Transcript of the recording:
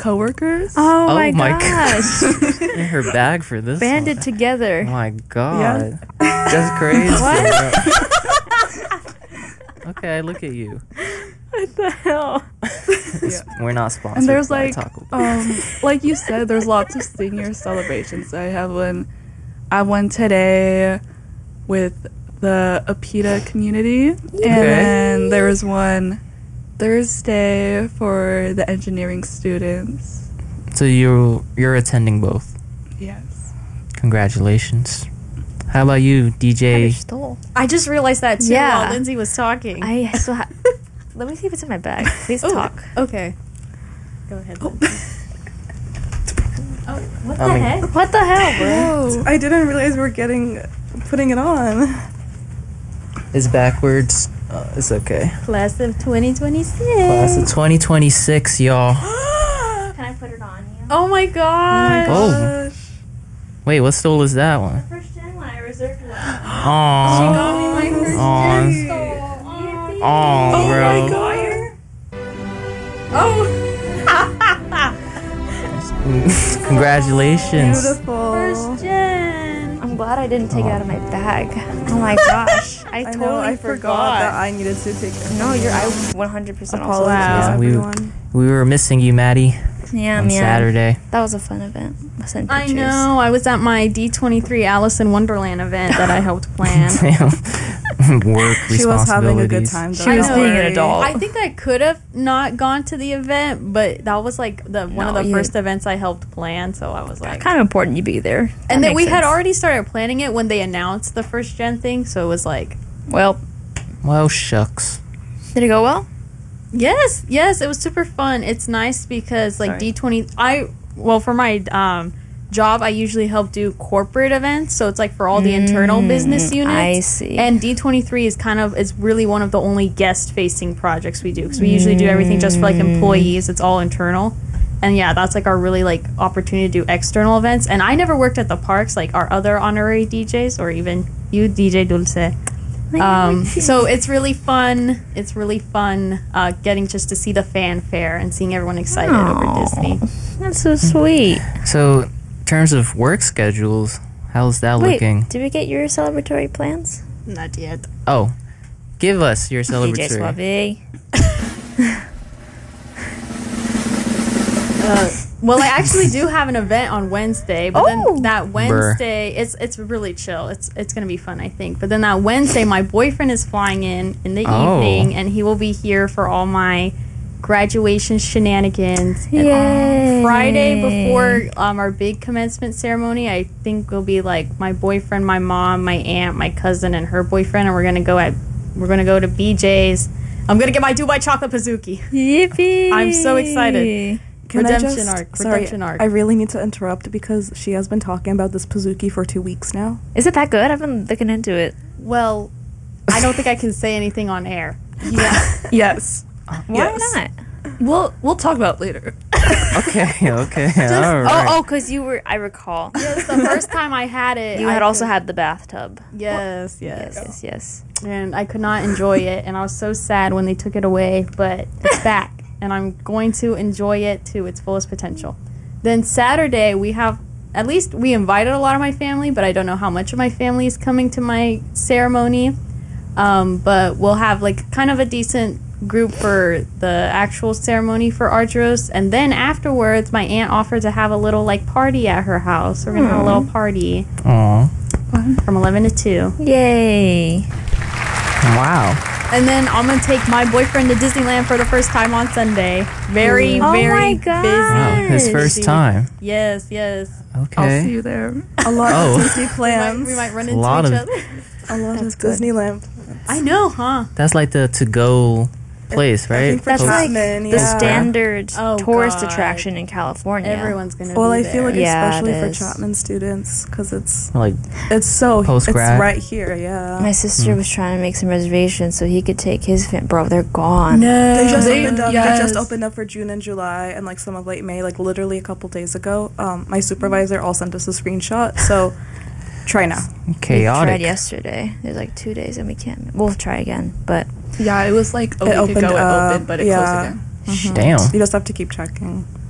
coworkers. Oh my gosh. In her bag for this Banded one. together. Oh my god. That's crazy. What? Okay, look at you. What the hell? We're not sponsored. And there's by like, Taco Bell. like you said, there's lots of senior celebrations. I have one today with the APITA community, and then there was one Thursday for the engineering students. So you're attending both. Yes. Congratulations. How about you, DJ? Stole. I just realized that too Yeah. while Lindsay was talking. I still have. Let me see if it's in my bag. Please talk. Okay. Go ahead. What I mean- heck? What the hell, bro? Whoa! I didn't realize we're putting it on. It's backwards. It's okay. Class of 2026. Class of 2026, y'all. Can I put it on you? Oh my god. Oh. Wait, what stole is that one? First gen one, I reserved one. Aww. Aww, bro. my god! Congratulations. Beautiful. First gen. I'm glad I didn't take it out of my bag. Oh my gosh. I totally know, I forgot that I needed to take it. No, I 100% also. Apologies, Yeah, everyone. we were missing you, Maddie, Yeah, on man. Saturday. That was a fun event. I sent I pictures. know. I was at my D23 Alice in Wonderland event that I helped plan. Damn. Work She was having a good responsibilities. time. She was know, being an right? adult. I think I could have not gone to the event, but that was like one of the first events I helped plan, so I was like... Kind of important you be there. And then we had already started planning it when they announced the first gen thing, so it was like... Well, Well, shucks. did it go well? Yes, it was super fun. It's nice because like D20... for my job, I usually help do corporate events, so it's like for all the internal business units. I see. And D23 is really one of the only guest-facing projects we do, because we usually do everything just for like employees. It's all internal. And yeah, that's like our really like opportunity to do external events. And I never worked at the parks like our other honorary DJs, or even you, DJ Dulce. So it's really fun. It's really fun getting just to see the fanfare and seeing everyone excited over Disney. That's so sweet. So, in terms of work schedules, how's that Wait, looking? did we get your celebratory plans? Not yet. Oh, give us your DJ celebratory. Suave. Well, I actually do have an event on Wednesday, but Oh. then that Wednesday, it's really chill. It's gonna be fun, I think. But then that Wednesday, my boyfriend is flying in the Oh. evening, and he will be here for all my graduation shenanigans. And Yay. on Friday before our big commencement ceremony, I think will be like my boyfriend, my mom, my aunt, my cousin, and her boyfriend, and we're gonna go to BJ's. I'm gonna get my Dubai chocolate Pizookie. Yippee. I'm so excited. Can Redemption I arc. Sorry, Redemption arc. I really need to interrupt because she has been talking about this Pizookie for 2 weeks now. Is it that good? I've been looking into it. Well, I don't think I can say anything on air. Yeah. Yes. Why Yes. not? We'll talk about it later. Okay, all right. Oh, because I recall. Yes, the first time I had it, You I had also could- had the bathtub. Yes. Yes. And I could not enjoy it, and I was so sad when they took it away, but it's back, and I'm going to enjoy it to its fullest potential. Then Saturday, we invited a lot of my family, but I don't know how much of my family is coming to my ceremony. But we'll have like kind of a decent group for the actual ceremony for Argyros, and then afterwards my aunt offered to have a little like party at her house. We're gonna have a little party Aw. from 11 to 2. Yay. Wow. And then I'm gonna take my boyfriend to Disneyland for the first time on Sunday. Very Oh very my God. Wow, his busy. first time. Yes. Okay. I'll see you there. A lot Oh. of Disney plans. We might run A into lot each of- other. A lot of good. Disneyland. I know, huh? That's like the to-go place, I right? think for That's like Chapman, the yeah. standard Oh, tourist God. attraction in California. Everyone's gonna Well, be I there. feel like Yeah, especially it for is. Chapman students because it's Like, it's Post-grad? right here. Yeah. My sister was trying to make some reservations so he could take his bro, they're gone. No, They just opened up. yes. They just opened up for June and July and like some of late May, like literally a couple days ago. My supervisor all sent us a screenshot. So try now. We tried chaotic. yesterday. There's like 2 days and we can't. We'll try again, but Yeah, it was like a week week ago ago it it opened, opened, but it closed again. Damn. You just have to keep checking.